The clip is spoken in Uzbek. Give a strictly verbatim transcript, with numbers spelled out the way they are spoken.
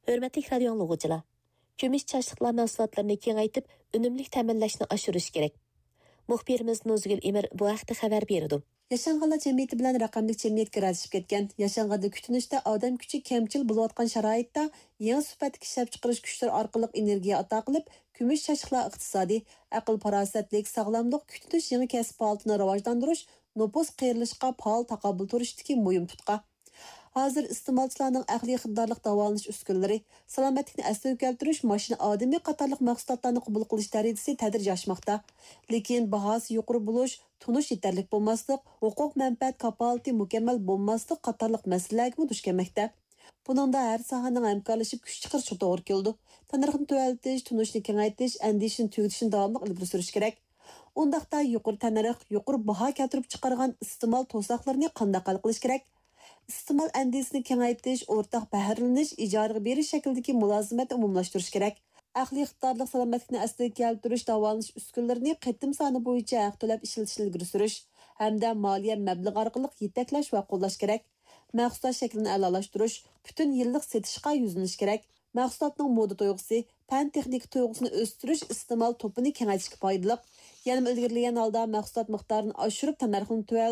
Hörmətli radio anlıqçılar, kömüş çaşlıqlar mahsulotlarini kengaytib, unumli ta'minlashni oshirish kerak. Muxbirimiz Nuzgul Emir bu haqda xabar berdi. Yaşanğanlar cemiyeti bilan raqamli cemiyetga rajishib ketgan. Yaşanğanda kutinishda odam kuchi kamchil bo'layotgan sharoitda yangi sifatli ishlab chiqarish kuchlari orqali energiya ato qilib, kumush chashliqlar iqtisodiy, aql farosatlik, sog'lomlik kutinish yangi kasb faoliyatini rivojlantirish, nopos qayrilishga faol taqobil turishdagi muhim tutqa. Hozir iste'molchilarning aqliy xiddorlik davolanish uskunalari, salomatlikni asliga keltirish, mashina odamiy qatorliq mahsulotlarni qabul qilish darajasi tadrij oshmoqda. Lekin bahosi yuqori bo'lish, tunish yetarli bo'lmaslik, huquq manfaat kafolati mukammal bo'lmaslik qatorliq masalalarga duch kelmoqda. Buningda har sohaning hamkorlashib kuch chiqarishi to'g'ri keldi. Tanarxni to'valtish, tunishni kengaytirish, andishni tugatishni davomli ilgari surish kerak. Undaqda yuqori tanarx, yuqori baho keltirib chiqargan iste'mol to'saqlarini qanday hal qilish kerak? İste'mol andisini kengaytirish, o'rtaq bahrilanish, ijaraga berish shaklidagi mulozimatni umumlashtirish kerak. Aqliy ixtiyorlik salomatlikni asliga keltirish, davolanish uskunalarini qatim soni bo'yicha haq to'lab ishlatishni ilgari surish hamda moliya mablag' orqali yetaklash va qo'llash kerak. Mahsulot shaklini a'lolashtirish, butun yillik setishga yuzlanish kerak. Mahsulotning moda to'yg'usi, fan texnik to'yg'usini o'stirish iste'mol to'pini kengaytirishga foydali. Yana ilgarilagan holda mahsulot miqdorini oshirib, tanarxni